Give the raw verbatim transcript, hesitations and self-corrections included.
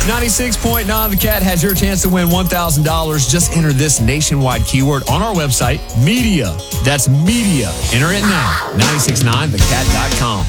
ninety-six point nine The Cat has your chance to win one thousand dollars. Just enter this nationwide keyword on our website, media. That's media. Enter it now, nine six nine the cat dot com.